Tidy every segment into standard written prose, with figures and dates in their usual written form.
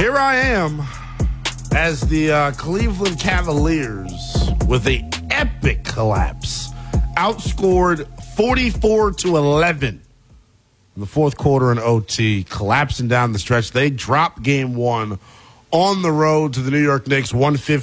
Here I am as the Cleveland Cavaliers with an epic collapse. Outscored 44-11 in the fourth quarter in OT, collapsing down the stretch. They dropped game one on the road to the New York Knicks,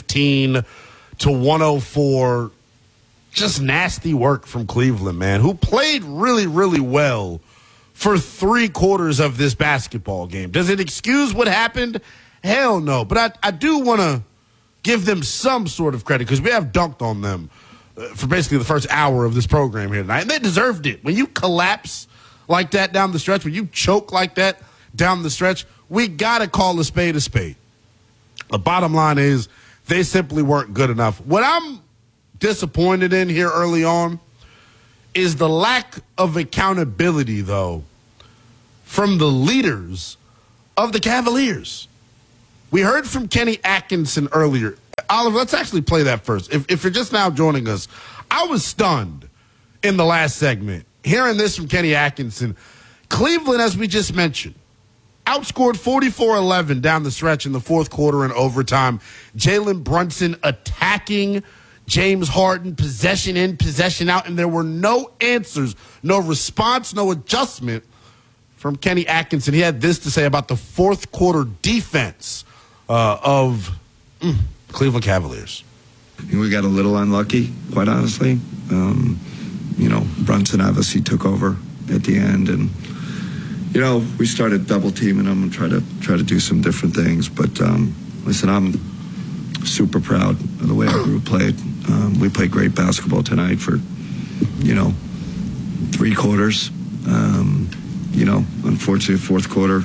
115-104. Just nasty work from Cleveland, man, who played really, really well for 3 quarters of this basketball game. Does it excuse what happened? Hell no. But I do want to give them some sort of credit because we have dunked on them for basically the first hour of this program here tonight. And they deserved it. When you collapse like that down the stretch, when you choke like that down the stretch, we got to call a spade a spade. The bottom line is they simply weren't good enough. What I'm disappointed in here early on is the lack of accountability, though, from the leaders of the Cavaliers. We heard from Kenny Atkinson earlier. Oliver, let's actually play that first. If you're just now joining us, I was stunned in the last segment hearing this from Kenny Atkinson. Cleveland, as we just mentioned, outscored 44-11 down the stretch in the fourth quarter and overtime. Jalen Brunson attacking James Harden, possession in, possession out, and there were no answers, no response, no adjustment from Kenny Atkinson. He had this to say about the fourth quarter defense of Cleveland Cavaliers. I think we got a little unlucky, quite honestly. Brunson obviously took over at the end, and we started double teaming him and try to do some different things. But listen, I'm super proud of the way our group played. We played great basketball tonight for 3 quarters. Unfortunately, fourth quarter,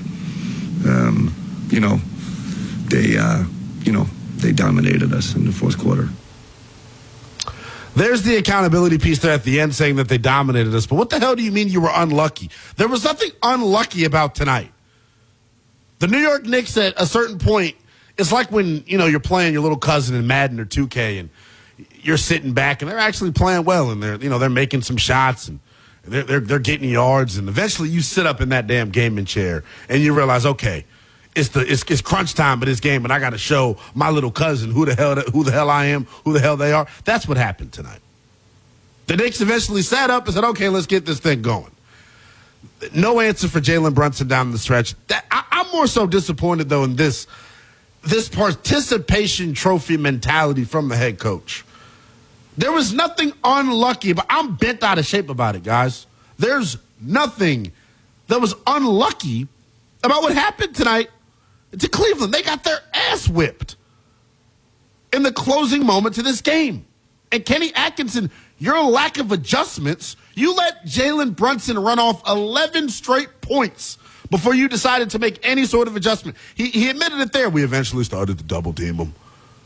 they dominated us in the fourth quarter. There's the accountability piece there at the end saying that they dominated us. But what the hell do you mean you were unlucky? There was nothing unlucky about tonight. The New York Knicks at a certain point, it's like when, you're playing your little cousin in Madden or 2K and you're sitting back and they're actually playing well and they're making some shots and they're getting yards, and eventually you sit up in that damn gaming chair and you realize, okay, it's crunch time of this game, and I got to show my little cousin who the hell I am, who the hell they are. That's what happened tonight. The Knicks eventually sat up and said, okay, let's get this thing going. No answer for Jalen Brunson down the stretch. I'm more so disappointed, though, in this participation trophy mentality from the head coach. There was nothing unlucky, but I'm bent out of shape about it, guys. There's nothing that was unlucky about what happened tonight to Cleveland. They got their ass whipped in the closing moments of this game. And Kenny Atkinson, your lack of adjustments, you let Jalen Brunson run off 11 straight points before you decided to make any sort of adjustment. He admitted it there. We eventually started to double team him.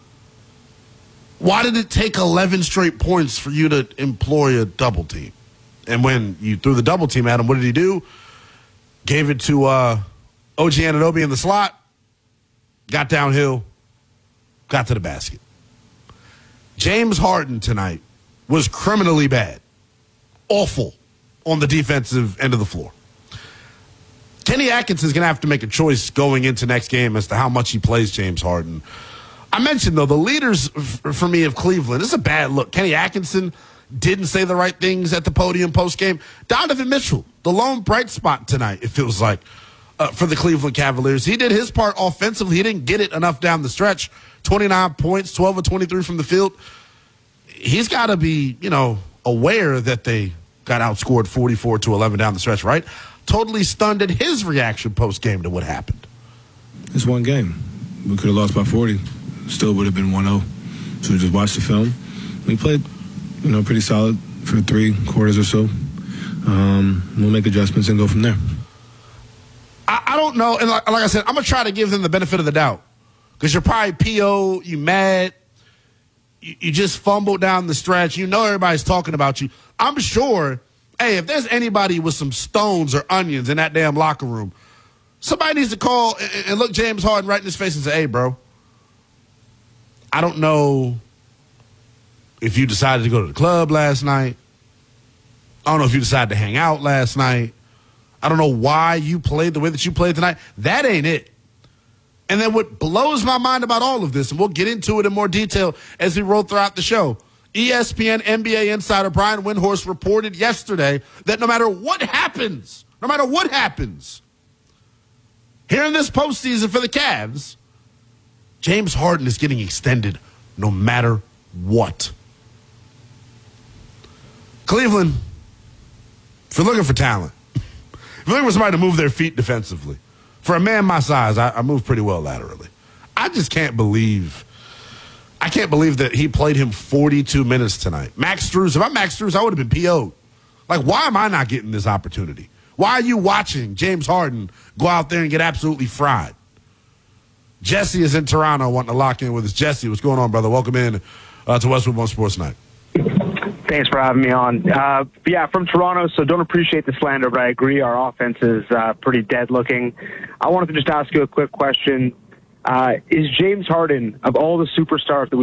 Why did it take 11 straight points for you to employ a double team? And when you threw the double team at him, what did he do? Gave it to OG Anunoby in the slot, got downhill, got to the basket. James Harden tonight was criminally bad, awful on the defensive end of the floor. Kenny Atkinson's going to have to make a choice going into next game as to how much he plays James Harden. I mentioned, though, the leaders for me of Cleveland, this is a bad look. Kenny Atkinson didn't say the right things at the podium post-game. Donovan Mitchell, the lone bright spot tonight, it feels like, for the Cleveland Cavaliers. He did his part offensively. He didn't get it enough down the stretch. 29 points, 12 of 23 from the field. He's got to be, aware that they got outscored 44-11 down the stretch, right? Totally stunned at his reaction post-game to what happened. It's one game. We could have lost by 40. Still would have been 1-0. So we just watched the film. We played, pretty solid for 3 quarters or so. We'll make adjustments and go from there. I don't know. And like I said, I'm going to try to give them the benefit of the doubt. Because you're probably PO, you mad, you just fumbled down the stretch. Everybody's talking about you. I'm sure, hey, if there's anybody with some stones or onions in that damn locker room, somebody needs to call and look James Harden right in his face and say, hey, bro, I don't know if you decided to go to the club last night. I don't know if you decided to hang out last night. I don't know why you played the way that you played tonight. That ain't it. And then what blows my mind about all of this, and we'll get into it in more detail as we roll throughout the show, ESPN NBA insider Brian Windhorst reported yesterday that no matter what happens here in this postseason for the Cavs, James Harden is getting extended no matter what. Cleveland, if you're looking for talent, if you're looking for somebody to move their feet defensively, for a man my size, I move pretty well laterally. I just can't believe that he played him 42 minutes tonight. Max Strus, if I'm Max Strus, I would have been PO'd. Like, why am I not getting this opportunity? Why are you watching James Harden go out there and get absolutely fried? Jesse is in Toronto wanting to lock in with us. Jesse, what's going on, brother? Welcome in to Westwood One Sports Night. Thanks for having me on. From Toronto, so don't appreciate the slander, but I agree our offense is pretty dead looking. I wanted to just ask you a quick question. Is James Harden, of all the superstars that